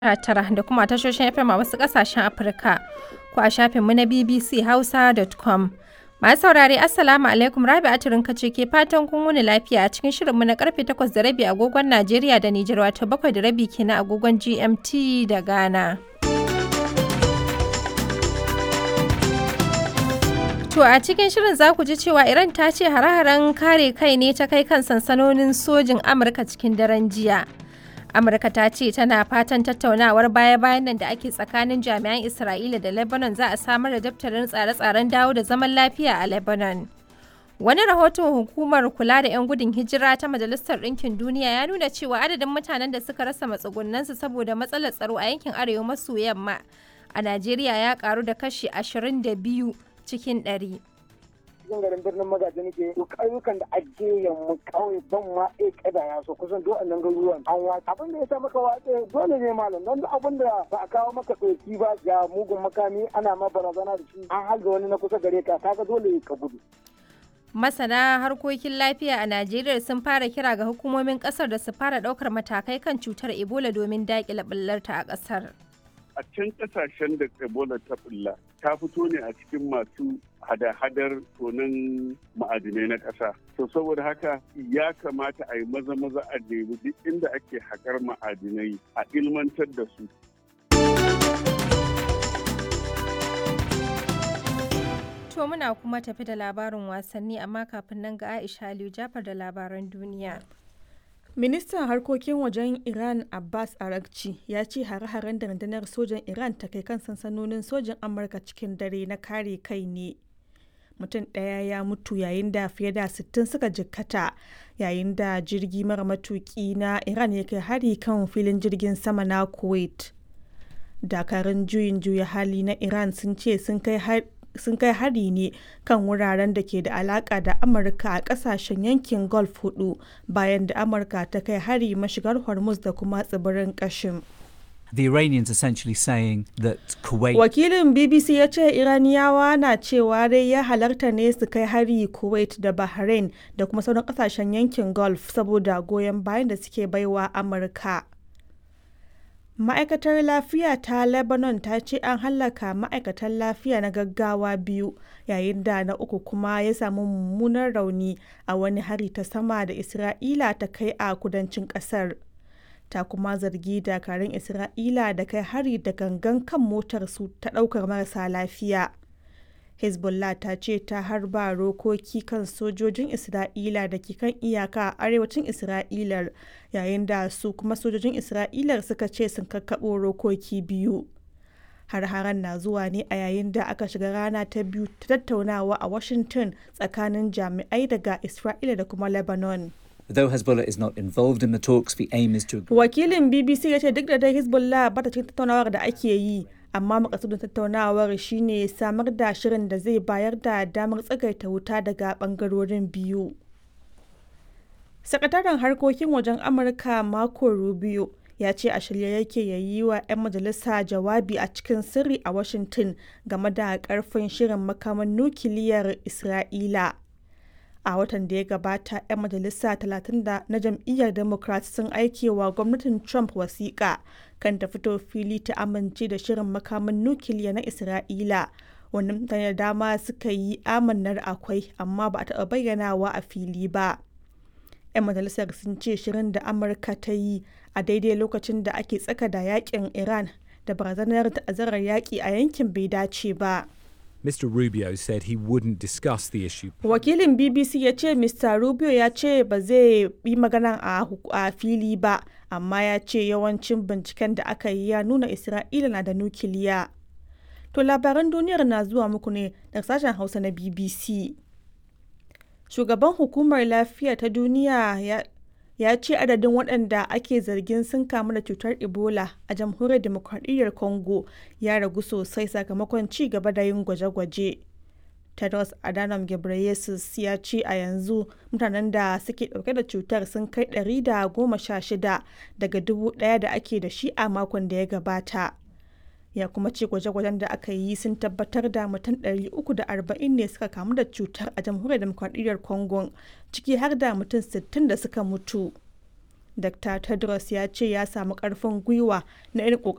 tara da kuma tashoshin FM a wasu ƙasashen Afirka ko a shafinmu na bbchausa.com. Masu saurare Assalamu alaikum, Rabi'atu Rinka ce ke fatan kun wuni lafiya a cikin shirinmu na karfe 8:30 agogon Najeriya da Nijar, wato 7:30 kenan agogon GMT da Ghana. To a cikin shirin za ku ji cewa Iran ta ce hare-haren kare kai ne ta kai kan sansanonin sojin Amurka cikin daren jiya. Amurka ta ce tana fatan tattaunawar baya-bayan nan da ake tsakanin jami'an Isra'ila da Lebanon za a samar da daftarin tsare-tsaren dawo da zaman lafiya a Lebanon. Wani rahoton hukumar kula da 'yan gudun hijira ta Majalisar Ɗinkin Duniya ya nuna cewa adadin mutanen da suka rasa matsugunansu saboda matsalar tsaro a yankin arewa maso yamma a Najeriya ya karu da kashi 22 cikin 100. cikin garin birnin Magaji nake to ƙauyukan da ake yamma kawai ban ma kada ya so kusan duk annan garuruwan an watsa abin da ya sa maka watsa dole ne malam don abin da ba a kawo maka ɗauki ba ga mugun makami ana ma barazana da shi an halga wani na kusa gare ka kaga dole ka gudu. Masana harkokin lafiya a Najeriya sun fara kira ga hukumomin kasar da su fara ɗaukar matakai kan cutar Ebola domin daƙile ɓullarta a ƙasar. A can kasashen da Ebola ta bulla ta fito ne a cikin masu hada-hadar tonin ma'adinai na ƙasa. To saboda haka ya kamata a yi maza-maza a nemi duk inda ake haƙar ma'adinai a ilmantar da su. To muna kuma tafi da labarin wasanni, amma kafin nan ga Aisha Aliyu Jafar da labaran duniya. Ministan harkokin wajen Iran Abbas Araghchi ya ce hare-haren da rundunar sojan Iran ta kai kan sansanonin sojin Amurka cikin dare na kare kai ne. Mutum ɗaya ya mutu yayin da fiye da 60 suka jikkata yayin da jirgi mara matuki na Iran ya kai hari kan filin jirgin sama na Kuwait. Dakarun juyin juya hali na Iran sun ce sun kai hari ne kan wuraren da ke da alaka da Amurka a kasashen yankin Gulf 4 bayan da Amurka ta kai hari mashigar Hormuz da kuma tsibirin Qashm. The Iranians essentially saying that Kuwait... Wakilin BBC ya ce Iraniyawa na cewa dai ya halarta ne su kai hari Kuwait da Bahrain da kuma sauran kasashen yankin Gulf saboda goyon bayan da suke baiwa Amurka. Ma'aikatar lafiya ta Lebanon ta ce an hallaka ma'aikatan lafiya na gaggawa 2 yayin da na uku kuma ya samu mummunan rauni a wani hari ta sama da Isra'ila ta kai a kudancin kasar. Ta kuma zargi dakarun Isra'ila da kai hari da gangan kan motar su ta daukar marasa lafiya. Hezbollah ta ce ta harba rokoki kan sojojin Isra'ila da ke kan iyaka a arewacin Isra'ilar yayin da su kuma sojojin Isra'ilar suka ce sun kakkaɓo rokoki 2. Har-haren na zuwa ne a yayin da aka shiga rana ta biyu ta tattaunawa a Washington tsakanin jami'ai daga Isra'ila da kuma Lebanon. Though Hezbollah is not involved in the talks, the aim is to... Wakilin BBC ya ce duk da dai Hezbollah ba ta cikin tattaunawar da ake yi, amma makasudin tattaunawar shine samar da shirin da zai bayar da damar tsagaita wuta daga bangarorin biyu. Sakataren harkokin wajen Amurka Marco Rubio ya ce a shirye yake ya yi wa 'yan majalisa jawabi a cikin sirri a Washington game da karfin shirin makaman nukiliyar Isra'ila. A watan da ya gabata, 'yan majalisa 30 na jam'iyyar Democrat sun aike wa gwamnatin Trump wasiƙa kan ta fito fili ta amince da shirin makaman nukiliya na Isra'ila, wanda mutane da dama suka yi amannar akwai amma ba a taɓa bayyanawa a fili ba. 'Yan majalisar sun ce shirin da Amurka ta yi a daidai lokacin da ake tsaka da yakin Iran da barazanar ta'azzarar yaƙi a yankin bai dace ba. Mr. Rubio said he wouldn't discuss the issue. Wakilin BBC ya ce Mr. Rubio ya ce ba zai yi magana a fili ba, amma ya ce yawancin binciken da aka yi ya nuna Isra'ila na da nukiliya. To labaran duniyar na zuwa muku ne daga sashen Hausa na BBC. Shugaban Hukumar Lafiya ta Duniya ya ce adadin waɗanda ake zargin sun kamu da cutar Ebola a Jamhuriyar Dimokuraɗiyyar Congo ya ragu sosai sakamakon ci gaba da yin gwaje-gwaje. Tedros Adhanom Ghebreyesus ya ce a yanzu mutanen da suke ɗauke da cutar sun kai 116 daga 1,000 da ake da shi a makon da ya gabata. Ya kuma ce gwaje-gwajen da aka yi sun tabbatar da mutum 340 ne suka kamu da cutar a Jamhuriyar Dimokuraɗiyyar Congo, ciki har da mutum 60 da suka mutu. Dr. Tedros ya ce ya samu ƙarfin gwiwa na irin